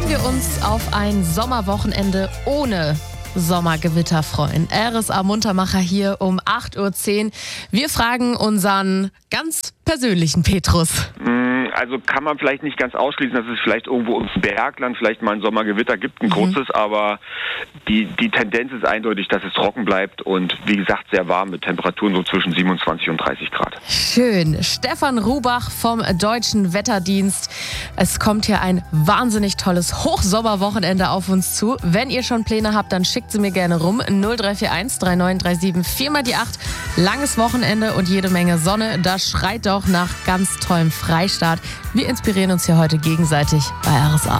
können wir uns auf ein Sommerwochenende ohne Sommergewitter freuen? RSA Muntermacher hier um 8.10 Uhr. Wir fragen unseren ganz persönlichen Petrus. Also kann man vielleicht nicht ganz ausschließen, dass es vielleicht irgendwo im Bergland vielleicht mal ein Sommergewitter gibt, ein kurzes, aber die Tendenz ist eindeutig, dass es trocken bleibt und wie gesagt sehr warm mit Temperaturen so zwischen 27 und 30 Grad. Schön. Stefan Rubach vom Deutschen Wetterdienst. Es kommt hier ein wahnsinnig tolles Hochsommerwochenende auf uns zu. Wenn ihr schon Pläne habt, dann schickt sie mir gerne rum. 0341 3937 4 mal die 8. Langes Wochenende und jede Menge Sonne. Das schreit doch nach ganz tollem Freistaat. Wir inspirieren uns hier heute gegenseitig bei RSA.